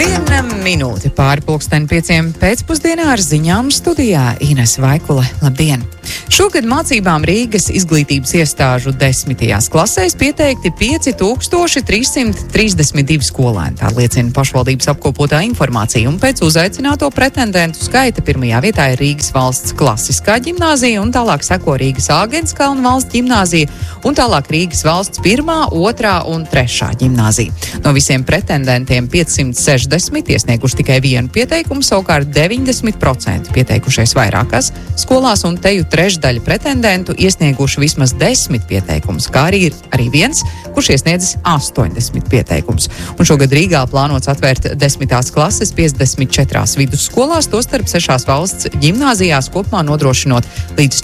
1 minūte pāri 5:00 pēcpusdienā ar ziņām studijā Ines Vaikule. Labdien! Šogad mācībām Rīgas izglītības iestāžu 10. klasēs pieteikti 5332 skolēni. Tā liecina pašvaldības apkopotā informācija, un pēc uzaicināto pretendentu skaita pirmajā vietā ir Rīgas valsts klasiskā ģimnāzija, un tālāk seko Rīgas Āgenskalna valsts ģimnāzija, un tālāk Rīgas valsts 1., 2. un 3. ģimnāzija. No visiem pretendentiem 560 iesnieguši tikai vienu pieteikumu, savukārt 90% pieteikušies vairākās skolās, un teju trešdaļa pretendentu iesnieguši vismaz 10 pieteikumus, kā arī viens, kurš iesniedzis 80 pieteikumus. Un šogad Rīgā plānots atvērt 10. klases 54 vidusskolās, tostarp 6 valsts ģimnāzijās, kopumā nodrošinot līdz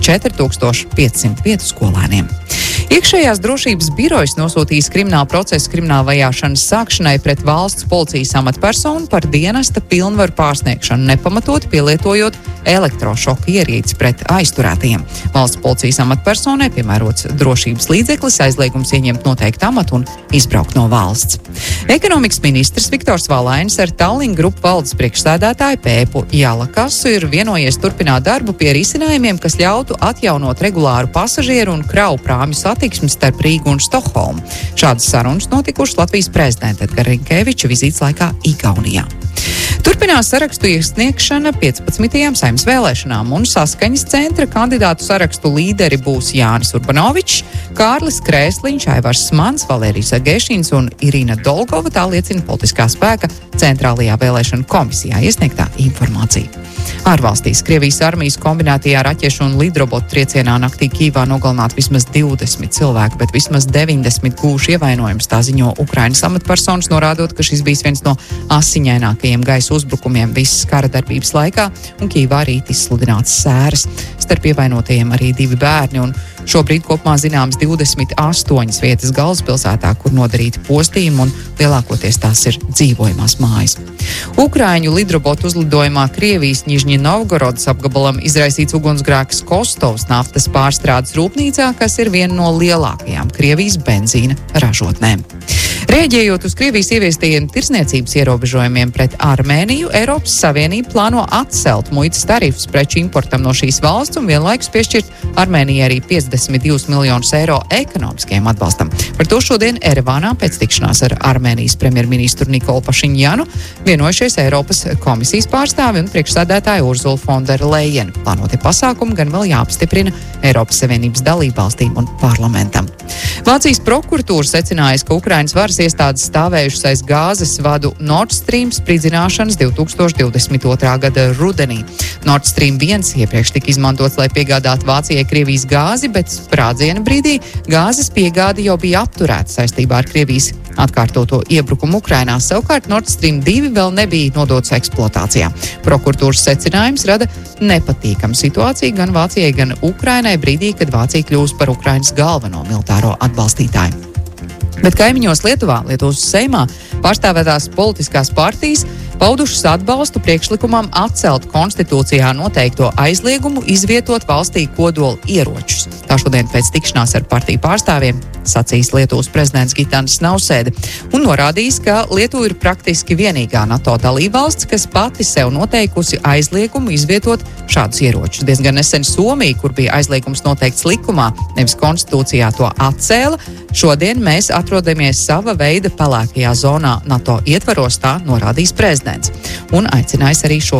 4500 vietu skolēniem. Iekšējās drošības birojas nosūtījis kriminālu procesu krimināla vajāšanas sākšanai pret valsts policijas amatpersonu par dienesta pilnvaru pārsniegšanu, nepamatot pielietojot elektrošoka ierīci pret aizturētajiem. Valsts policijas amatpersonai piemērots drošības līdzeklis, aizliegums ieņemt noteiktu amatu un izbraukt no valsts. Ekonomikas ministrs Viktors Valainis ar Tallink Grupu valdes priekšsēdētāju Pēpu Jalakasu ir vienojies turpināt darbu pie risinājumiem, kas ļautu atjaunot regulāru pasažieru un kravu prāmju satiksmi starp Rīgu un Stokholmu. Šādas sarunas notikušas Latvijas prezidenta Edgara Rinkeviča vizītes laikā Igaunijā. Turpinās sarakstu iesniegšana 15. Saeimas vēlēšanām, un Saskaņas centra kandidātu sarakstu līderi būs Jānis Urbanovičs, Kārlis Krēsliņš, Aivars Smans, Valērijas Agēšins un Irina Dolgova, tā liecina politiskā spēka centrālajā vēlēšana komisijā iesniegtā informācija. Ārvalstīs Krievijas armijas kombinētajā raķešu un lidrobotu triecienā naktī Kīvā nogalināti vismaz 20 cilvēki, bet vismaz 90 gūši ievainojumus, tā ziņo Ukrainas amatpersonas, norādot, ka šis bijis viens no asiņainākajiem gaisa uzbrukumiem visas kara darbības laikā, un Kīvā rīt izsludināts sēras. Starp ievainotajiem arī 2 bērni, un šobrīd kopumā zināms 28 vietas galvaspilsētā, kur nodarīti postījumi, un lielākoties tās ir dzīvojamās mājas. Ukraiņu lidrobotu uzlidojumā Krievijas Nižņi Novgorodas apgabalam izraisīts ugunsgrēks Kostovas naftas pārstrādes rūpnīcā, kas ir viena no lielākajām Krievijas benzīna ražotnēm. Rēģējot uz Krievijas ieviestajiem tirsniecības ierobežojumiem pret Armēniju, Eiropas Savienība plāno atcelt muitas tarifus preču importam no šīs valsts un vienlaikus piešķirt Armēnijai arī 52 miljonus eiro ekonomiskajam atbalstam. Par to šodien Erevānā pēc tikšanās ar Armēnijas premjerministru Nikolu Pašiņjanu vienojušies Eiropas komisijas pārstāvi un priekšsēdētāja Urzula von der Leyen. Plānotie pasākumi gan vēl jāapstiprina Eiropas Savienības dalībvalstīm un parlamentam. Vācijas prokuratūra secinājas, ka Ukrainas varas iestādes stāvējušas aiz gāzes vadu Nord Stream spridzināšanas 2022. gada rudenī. Nord Stream 1 iepriekš tika izmantots, lai piegādātu Vācijai Krievijas gāzi, bet sprādziena brīdī gāzes piegāde jau bija apturēta saistībā ar Krievijas atkārtoto iebrukumu Ukrainā. Savukārt Nord Stream 2 vēl nebija nodots eksploatācijā. Prokuratūras secinājums rada nepatīkamu situāciju gan Vācijai, gan Ukrainai brīdī, kad Vācija kļūs par Ukrainas galveno militāro atbalstītāju. Bet kaimiņos Lietuvas Seimā pārstāvētās politiskās partijas paudušas atbalstu priekšlikumam atcelt konstitūcijā noteikto aizliegumu izvietot valstī kodola ieročus. Tā šodien pēc tikšanās ar partiju pārstāvjiem sacīs Lietuvas prezidents Gitanas Nausēde un norādījis, ka Lietuva ir praktiski vienīgā NATO dalībvalsts, kas pati sev noteikusi aizliegumu izvietot šādus ieročus. Diezgan nesen Somija, kur bija aizliegums noteikts likumā, nevis konstitūcijā, to atcēla. Šodien mēs atrodamies sava veida pelēkajā zonā NATO ietvaros, tā norādījis prezidents. Un aicinājis arī šo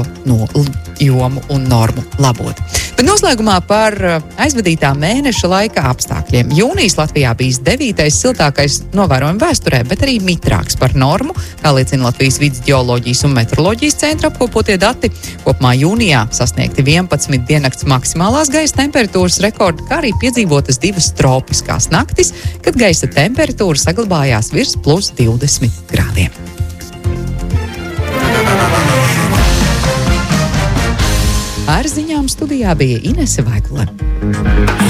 jomu un normu labot. Bet noslēgumā par aizvadītā mēneša laika apstākļiem. Jūnijas Latvijā bijis 9. siltākais novērojuma vēsturē, bet arī mitrāks par normu, kā liecina Latvijas vides ģeoloģijas un meteoroloģijas centra apkopotie dati. Kopumā jūnijā sasniegti 11 diennakts maksimālās gaisa temperatūras rekordi, kā arī piedzīvotas 2 tropiskās naktis, kad gaisa temperatūra saglabājās virs +20 grādiem. Ar ziņām studijā bija Inese Vaikule.